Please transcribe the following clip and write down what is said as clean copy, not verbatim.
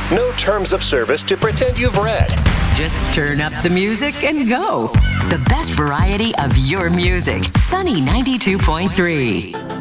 No terms of service to pretend you've read. Just turn up the music and go. The best variety of your music. Sunny 92.3.